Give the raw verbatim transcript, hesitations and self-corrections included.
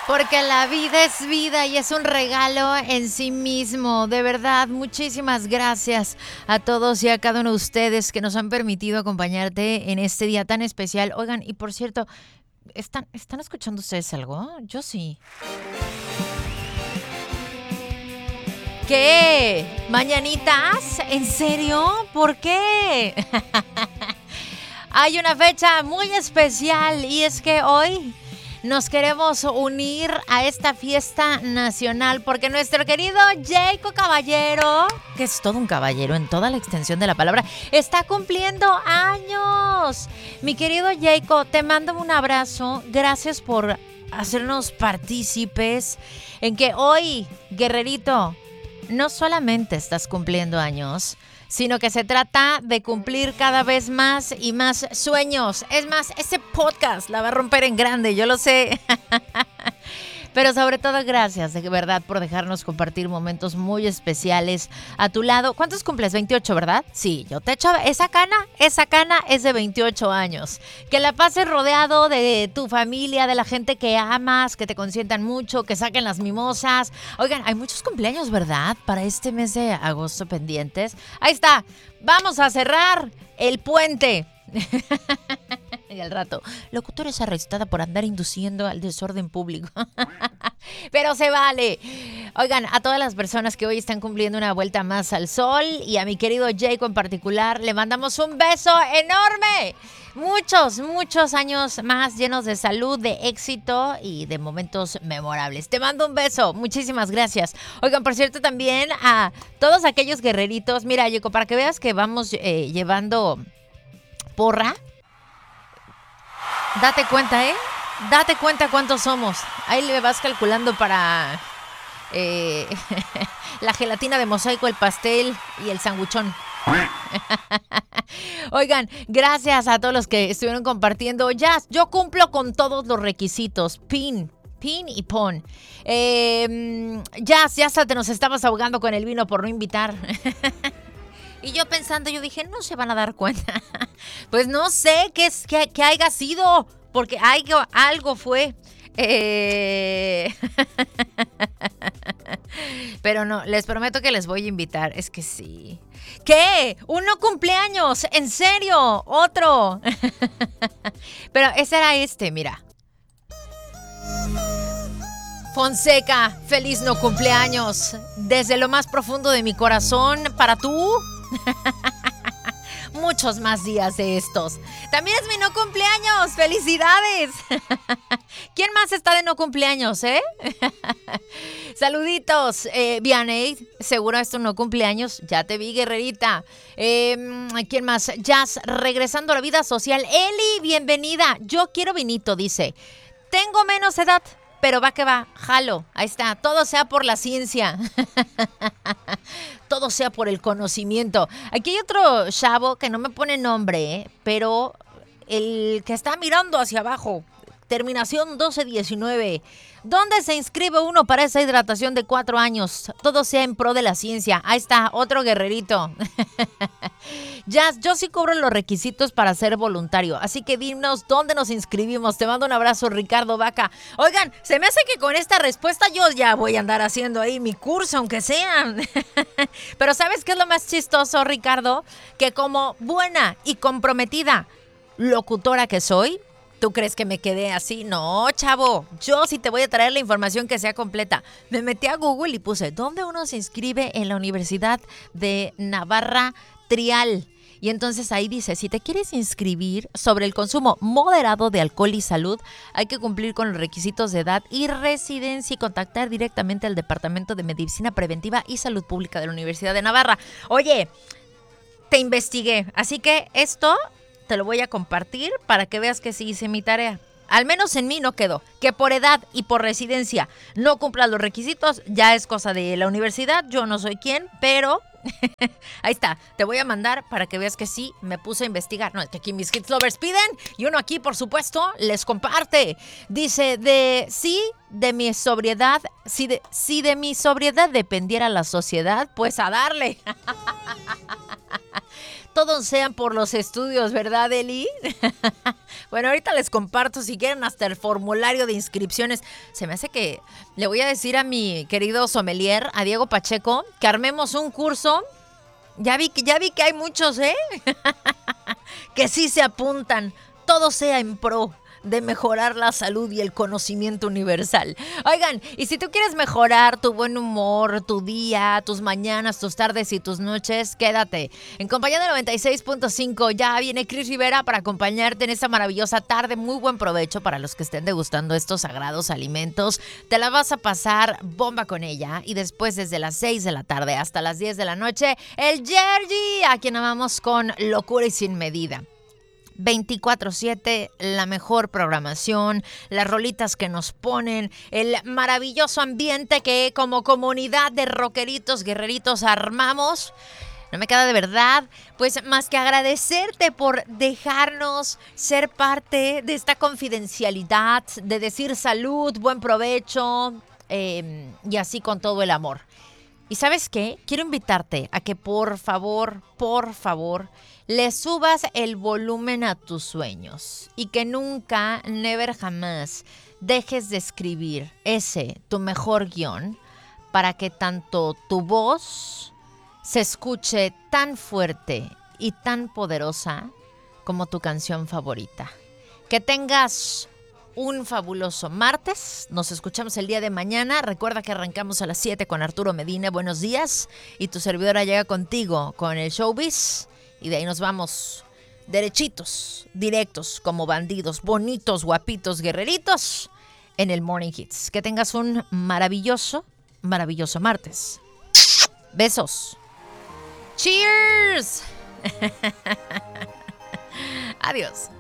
Porque la vida es vida y es un regalo en sí mismo. De verdad, muchísimas gracias a todos y a cada uno de ustedes que nos han permitido acompañarte en este día tan especial. Oigan, y por cierto, ¿están, ¿están escuchando ustedes algo? Yo sí. ¿Qué? ¿Mañanitas? ¿En serio? ¿Por qué? Hay una fecha muy especial y es que hoy nos queremos unir a esta fiesta nacional porque nuestro querido Jaco Caballero, que es todo un caballero en toda la extensión de la palabra, está cumpliendo años. Mi querido Jaco, te mando un abrazo. Gracias por hacernos partícipes en que hoy, guerrerito, no solamente estás cumpliendo años, sino que se trata de cumplir cada vez más y más sueños. Es más, ese podcast la va a romper en grande, yo lo sé. Pero sobre todo, gracias de verdad por dejarnos compartir momentos muy especiales a tu lado. ¿Cuántos cumples? veintiocho, ¿verdad? Sí, yo te echo esa cana, esa cana es de veintiocho años. Que la pases rodeado de tu familia, de la gente que amas, que te consientan mucho, que saquen las mimosas. Oigan, hay muchos cumpleaños, ¿verdad? Para este mes de agosto pendientes. Ahí está, vamos a cerrar el puente. Y al rato, locutora es arrestada por andar induciendo al desorden público. Pero se vale. Oigan, a todas las personas que hoy están cumpliendo una vuelta más al sol y a mi querido Jaco en particular, le mandamos un beso enorme. Muchos, muchos años más llenos de salud, de éxito y de momentos memorables. Te mando un beso. Muchísimas gracias. Oigan, por cierto, también a todos aquellos guerreritos. Mira, Jaco, para que veas que vamos eh, llevando porra. Date cuenta, ¿eh? Date cuenta cuántos somos. Ahí le vas calculando para eh, la gelatina de mosaico, el pastel y el sanguchón. Oigan, gracias a todos los que estuvieron compartiendo. Ya, yo cumplo con todos los requisitos. Pin. Pin y pon. Eh, ya, ya hasta te nos estabas ahogando con el vino por no invitar. Y yo pensando, yo dije, no se van a dar cuenta. Pues no sé qué es qué, qué haya sido, porque algo, algo fue. Eh... Pero no, les prometo que les voy a invitar. Es que sí. ¿Qué? ¿Un no cumpleaños? ¿En serio? ¿Otro? Pero ese era este, mira. Fonseca, feliz no cumpleaños. Desde lo más profundo de mi corazón, para tú. Muchos más días de estos. También es mi no cumpleaños. ¡Felicidades! ¿Quién más está de no cumpleaños, eh? Saluditos. Eh, Vianey, seguro es tu no cumpleaños. Ya te vi, guerrerita. Eh, ¿Quién más? Jazz, regresando a la vida social. Eli, bienvenida. Yo quiero vinito, dice. Tengo menos edad, pero va que va, jalo, ahí está, todo sea por la ciencia, todo sea por el conocimiento. Aquí hay otro chavo que no me pone nombre, ¿eh? Pero el que está mirando hacia abajo, terminación doce diecinueve. ¿Dónde se inscribe uno para esa hidratación de cuatro años? Todo sea en pro de la ciencia. Ahí está, otro guerrerito. Ya, yo sí cubro los requisitos para ser voluntario. Así que dinos dónde nos inscribimos. Te mando un abrazo, Ricardo Vaca. Oigan, se me hace que con esta respuesta yo ya voy a andar haciendo ahí mi curso, aunque sea. Pero ¿sabes qué es lo más chistoso, Ricardo? Que como buena y comprometida locutora que soy, ¿tú crees que me quedé así? No, chavo. Yo sí te voy a traer la información que sea completa. Me metí a Google y puse, ¿dónde uno se inscribe en la Universidad de Navarra Trial? Y entonces ahí dice, si te quieres inscribir sobre el consumo moderado de alcohol y salud, hay que cumplir con los requisitos de edad y residencia y contactar directamente al Departamento de Medicina Preventiva y Salud Pública de la Universidad de Navarra. Oye, te investigué. Así que esto te lo voy a compartir para que veas que sí hice mi tarea. Al menos en mí no quedó. Que por edad y por residencia no cumpla los requisitos, ya es cosa de la universidad. Yo no soy quien, pero ahí está. Te voy a mandar para que veas que sí me puse a investigar. No, es que aquí mis kids lovers piden y uno aquí, por supuesto, les comparte. Dice, de sí, de mi sobriedad, si de, si de mi sobriedad dependiera la sociedad, pues a darle. Todos sean por los estudios, ¿verdad, Eli? Bueno, ahorita les comparto si quieren hasta el formulario de inscripciones. Se me hace que le voy a decir a mi querido sommelier, a Diego Pacheco, que armemos un curso. Ya vi que, ya vi que hay muchos, ¿eh? Que sí se apuntan. Todo sea en pro de mejorar la salud y el conocimiento universal. Oigan, y si tú quieres mejorar tu buen humor, tu día, tus mañanas, tus tardes y tus noches, quédate. En compañía de noventa y seis punto cinco ya viene Cris Rivera para acompañarte en esta maravillosa tarde. Muy buen provecho para los que estén degustando estos sagrados alimentos. Te la vas a pasar bomba con ella. Y después, desde las seis de la tarde hasta las diez de la noche, el Jergy, a quien amamos con locura y sin medida. veinticuatro siete, la mejor programación, las rolitas que nos ponen, el maravilloso ambiente que como comunidad de rockeritos, guerreritos armamos. No me queda de verdad, pues más que agradecerte por dejarnos ser parte de esta confidencialidad, de decir salud, buen provecho, eh, y así con todo el amor. ¿Y sabes qué? Quiero invitarte a que por favor, por favor, le subas el volumen a tus sueños y que nunca, never jamás, dejes de escribir ese, tu mejor guión, para que tanto tu voz se escuche tan fuerte y tan poderosa como tu canción favorita. Que tengas un fabuloso martes. Nos escuchamos el día de mañana. Recuerda que arrancamos a las siete con Arturo Medina. Buenos días. Y tu servidora llega contigo con el Showbiz. Y de ahí nos vamos derechitos, directos, como bandidos, bonitos, guapitos, guerreritos, en el Morning Hits. Que tengas un maravilloso, maravilloso martes. Besos. Cheers. Adiós.